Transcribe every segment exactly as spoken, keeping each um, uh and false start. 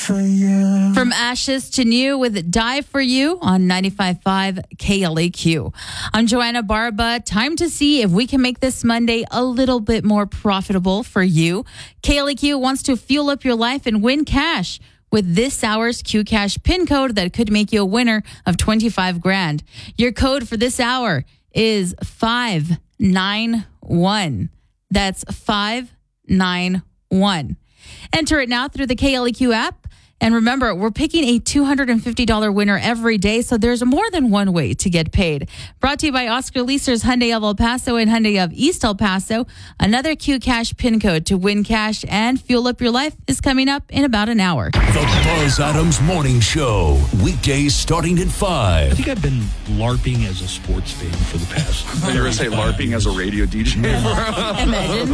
For you. From ashes to new with Die For You on ninety-five point five K L A Q. I'm Joanna Barba. Time to see if we can make this Monday a little bit more profitable for you. K L A Q wants to fuel up your life and win cash with this hour's Q Cash pin code that could make you a winner of twenty-five grand. Your code for this hour is five nine one. That's five nine one. Enter it now through the K L A Q app. And remember, we're picking a two hundred fifty dollars winner every day, so there's more than one way to get paid. Brought to you by Oscar Leasers, Hyundai of El Paso and Hyundai of East El Paso. Another Q Cash pin code to win cash and fuel up your life is coming up in about an hour. The Buzz Adams Morning Show, weekdays starting at five. I think I've been LARPing as a sports fan for the past. I thought you were going to say LARPing years. as a radio D J. Imagine.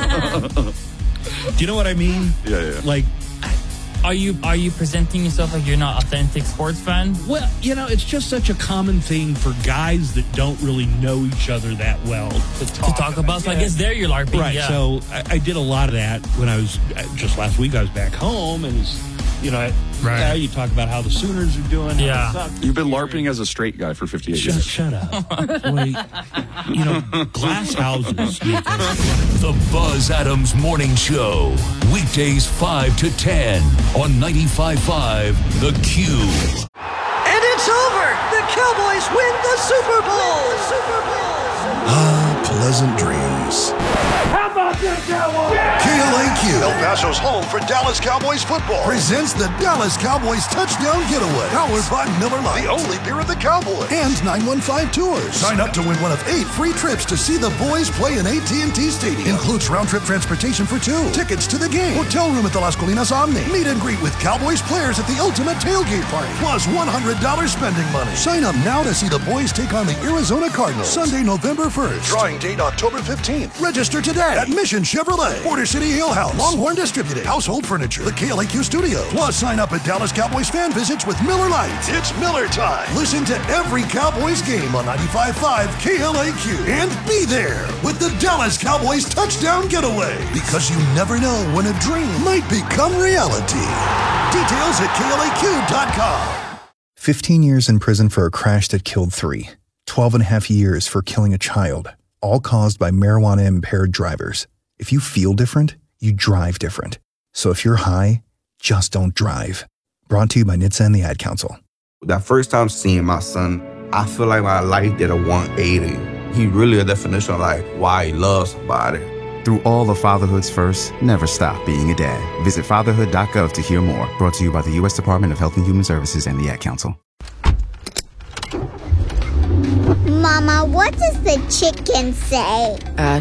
Do you know what I mean? Yeah, yeah. Like, Are you are you presenting yourself like you're not authentic sports fan? well, you know, it's just such a common thing for guys that don't really know each other that well to talk, To talk about, so I Yeah. guess there you're LARPing. Right. Yeah. So I, I did a lot of that when I was just last week. I was back home, and it's, you know, I, Right. yeah, you talk about how the Sooners are doing. how Yeah. they suck. You've been LARPing as a straight guy for fifty-eight Shut, years. shut up. Boy, you know, glass houses. The Buzz Adams Morning Show, weekdays five to ten on ninety-five point five The Q. And it's over! The Cowboys win the Super Bowl! The Super Bowl! Ah, pleasant dreams. How about that, Cowboys? K L A Q El Paso's home for Dallas Cowboys football. presents the Dallas Cowboys Touchdown Getaway, powered by Miller Lite. The only beer of the Cowboys. And nine one five Tours. Sign up to win one of eight free trips to see the boys play in A T and T Stadium. Includes round-trip transportation for two, tickets to the game, hotel room at the Las Colinas Omni, meet and greet with Cowboys players at the Ultimate Tailgate Party, plus one hundred dollars spending money. Sign up now to see the boys take on the Arizona Cardinals, Sunday, November first. Drawing date October fifteenth. Register today at Mission Chevrolet, Border City Hill House, Longhorn Distributing, Household Furniture, the K L A Q Studio. Plus, sign up at Dallas Cowboys fan visits with Miller Lite. It's Miller time. Listen to every Cowboys game on ninety-five point five K L A Q and be there with the Dallas Cowboys Touchdown Getaway. Because you never know when a dream might become reality. Details at K L A Q dot com. fifteen years in prison for a crash that killed three. twelve and a half years for killing a child. All caused by marijuana-impaired drivers. If you feel different, you drive different. So if you're high, just don't drive. Brought to you by N H T S A and the Ad Council. That first time seeing my son, I feel like my life did a one eighty. He really a definition of like why he loves somebody. Through all the fatherhood's first, never stop being a dad. Visit fatherhood dot gov to hear more. Brought to you by the U S Department of Health and Human Services and the Ad Council. Mama, what does the chicken say? Uh,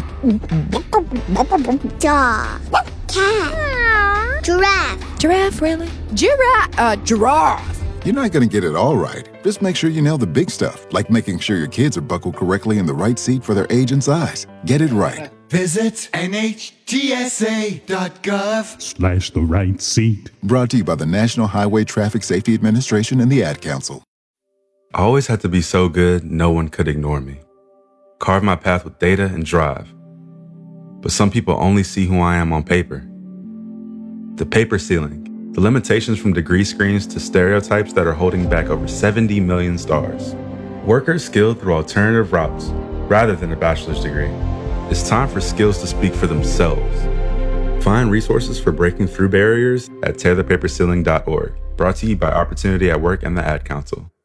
Dog. Cat. Giraffe. Giraffe, really? Giraffe. Uh, giraffe. You're not going to get it all right. Just make sure you nail the big stuff, like making sure your kids are buckled correctly in the right seat for their age and size. Get it right. Visit N H T S A dot gov Slash the right seat. Brought to you by the National Highway Traffic Safety Administration and the Ad Council. I always had to be so good, no one could ignore me. Carve my path with data and drive. But some people only see who I am on paper. The paper ceiling, the limitations from degree screens to stereotypes that are holding back over seventy million stars. Workers skilled through alternative routes, rather than a bachelor's degree. It's time for skills to speak for themselves. Find resources for breaking through barriers at tear the paper ceiling dot org. Brought to you by Opportunity at Work and the Ad Council.